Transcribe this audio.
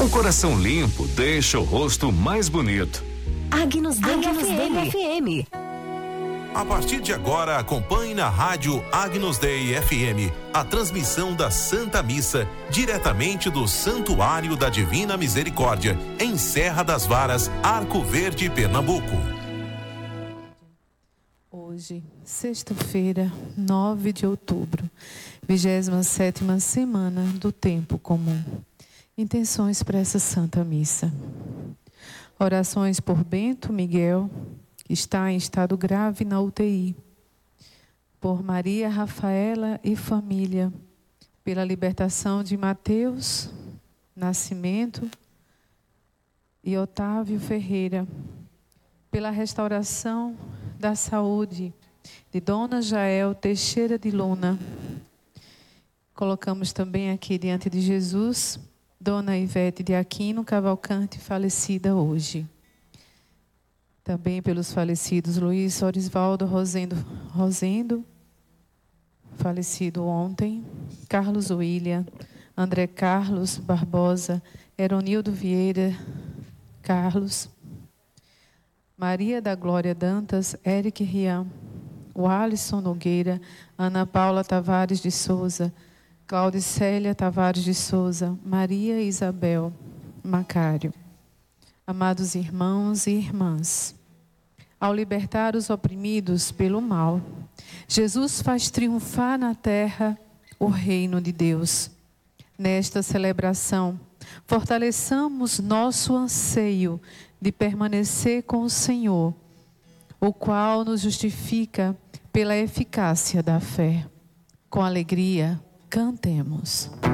O coração limpo deixa o rosto mais bonito. Agnus Dei FM. A partir de agora, acompanhe na rádio Agnus Dei FM a transmissão da Santa Missa, diretamente do Santuário da Divina Misericórdia, em Serra das Varas, Arco Verde, Pernambuco. Hoje, sexta-feira, 9 de outubro, 27ª semana do Tempo Comum. Intenções para essa Santa Missa. Orações por Bento Miguel, que está em estado grave na UTI. Por Maria Rafaela e família, pela libertação de Mateus Nascimento e Otávio Ferreira, pela restauração da saúde de Dona Jael Teixeira de Luna. Colocamos também aqui diante de Jesus Dona Ivete de Aquino Cavalcante, falecida hoje. Também pelos falecidos Luiz Orisvaldo Rosendo, falecido ontem, Carlos William, André Carlos Barbosa, Eronildo Vieira Carlos, Maria da Glória Dantas, Eric Rian, Alisson Nogueira, Ana Paula Tavares de Souza, Claudicélia Tavares de Souza, Maria Isabel Macário. Amados irmãos e irmãs, ao libertar os oprimidos pelo mal, Jesus faz triunfar na terra o reino de Deus. Nesta celebração, fortaleçamos nosso anseio de permanecer com o Senhor, o qual nos justifica pela eficácia da fé. Com alegria, cantemos.